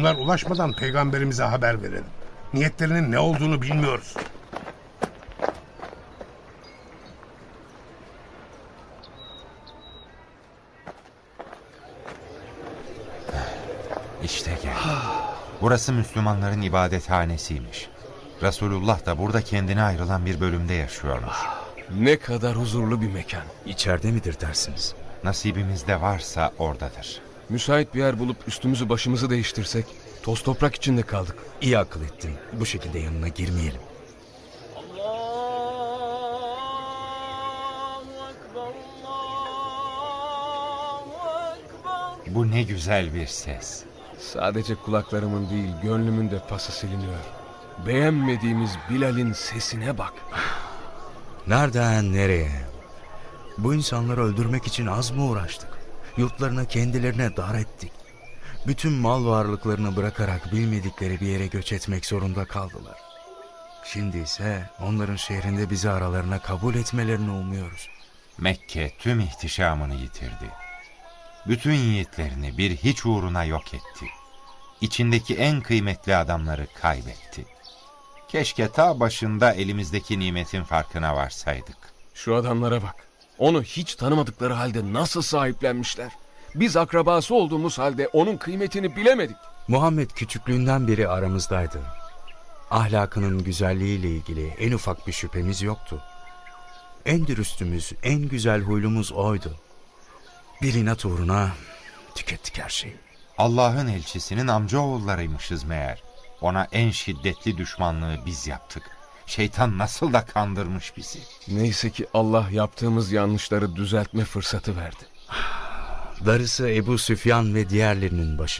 Onlar ulaşmadan peygamberimize haber verelim. Niyetlerinin ne olduğunu bilmiyoruz. İşte gel. Burası Müslümanların ibadethanesiymiş. Resulullah da burada kendine ayrılan bir bölümde yaşıyormuş. Ne kadar huzurlu bir mekan. İçeride midir dersiniz? Nasibimizde varsa oradadır. Müsait bir yer bulup üstümüzü başımızı değiştirsek, toz toprak içinde kaldık. İyi akıl ettin. Bu şekilde yanına girmeyelim. Bu ne güzel bir ses. Sadece kulaklarımın değil, gönlümün de pası siliniyor. Beğenmediğimiz Bilal'in sesine bak. Nereden nereye? Bu insanları öldürmek için az mı uğraştık? Yurtlarını kendilerine dar ettik. Bütün mal varlıklarını bırakarak bilmedikleri bir yere göç etmek zorunda kaldılar. Şimdi ise onların şehrinde bizi aralarına kabul etmelerini umuyoruz. Mekke tüm ihtişamını yitirdi. Bütün yiğitlerini bir hiç uğruna yok etti. İçindeki en kıymetli adamları kaybetti. Keşke ta başında elimizdeki nimetin farkına varsaydık. Şu adamlara bak. Onu hiç tanımadıkları halde nasıl sahiplenmişler. Biz akrabası olduğumuz halde onun kıymetini bilemedik. Muhammed küçüklüğünden beri aramızdaydı. Ahlakının güzelliğiyle ilgili en ufak bir şüphemiz yoktu. En dürüstümüz, en güzel huylumuz oydu. Bir inat uğruna tükettik her şeyi. Allah'ın elçisinin amcaoğullarıymışız meğer. Ona en şiddetli düşmanlığı biz yaptık. Şeytan nasıl da kandırmış bizi. Neyse ki Allah yaptığımız yanlışları düzeltme fırsatı verdi. Darısı Ebu Süfyan ve diğerlerinin başı.